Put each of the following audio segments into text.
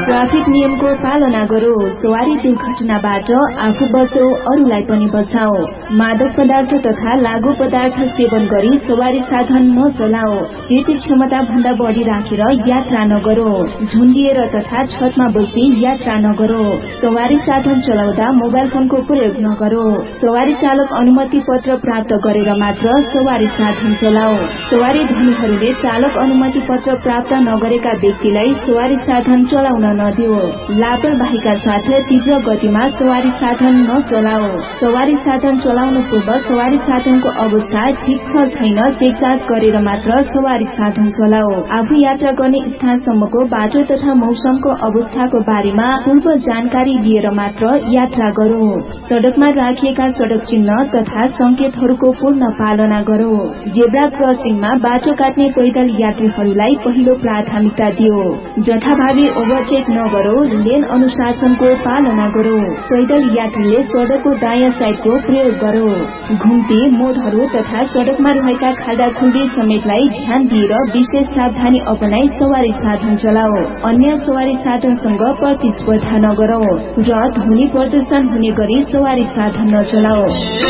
Traffic नियमको पालना गरो। सवारी दुर्घटनाबाट आफू बचौ, अरूलाई पनि बचाओ। मादक पदार्थ तथा लागू पदार्थ सेवन गरी सवारी साधन नचलाओ। सीट क्षमता भन्दा बढ़ी राखेर यात्रा नगरो। झुन्डिएर तथा छतमा बसी यात्रा नगरो। सवारी साधन चलाउँदा मोबाइल फोनको प्रयोग नगरो। सवारी चालक अनुमति पत्र प्राप्त गरेर मात्र सवारी साधन चलाओ। सवारी धनीहरूले चालक अनुमति पत्र प्राप्त नगरेका व्यक्तिलाई सवारी साधन चलाउन नदियो। लापरवाहीका साथ तीव्र गतिमा सवारी साधन नचलाओ। सवारी साधन चलाउनु पूर्व सवारी साधनको अवस्था ठिक छ छैन चेक जाँच गरेर मात्र सवारी साधन चलाओ। आफू यात्रा गर्ने स्थानसम्मको बाटो तथा मौसमको अवस्थाको बारेमा पूर्व जानकारी लिएर मात्र यात्रा गरौं। सड़कमा राखिएका सड़क चिन्ह तथा संकेतहरूको पूर्ण पालना गरौं। जेब्रा क्रसिङमा बाटो काट्ने पैदल यात्रीहरूलाई पहिलो प्राथमिकता दियो। जथाभावी ओभरटेक नगरौ। लेन अनुशासनको पालना गरौ। पैदल यात्रीले सड़कको दायाँ साइडको प्रयोग गरौ। घुम्ती मोडहरू तथा सड़कमा रहेका खाल्डाखुल्डी समेतलाई ध्यान दिएर विशेष सावधानी अपनाई सवारी साधन चलाओ। अन्य सवारी साधनसँग प्रतिस्पर्धा नगरौ र ध्वनि प्रदूषण हुने गरी सवारी साधन नचलाओ।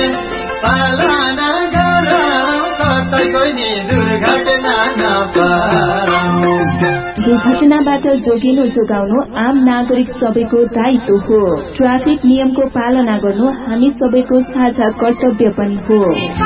दुर्घटनाबाट जोगिनु जोगाउनु आम नागरिक सबैको दायित्व हो। ट्राफिक नियमको पालना गर्नु हामी सबैको साझा कर्तव्य पनि हो।